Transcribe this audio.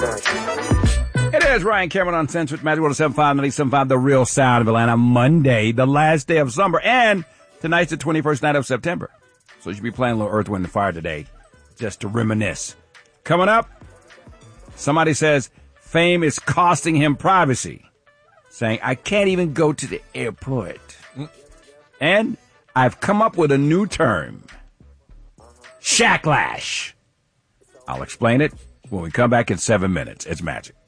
It is Ryan Cameron on Central Magic 107.5, 97.5, The Real Sound of Atlanta. Monday, the last day of summer, and tonight's the 21st night of September. So you should be playing a little Earth, Wind, and Fire today, just to reminisce. Coming up, somebody says fame is costing him privacy, saying, I can't even go to the airport. And I've come up with a new term, Shacklash. I'll explain it when we come back in 7 minutes. It's Magic.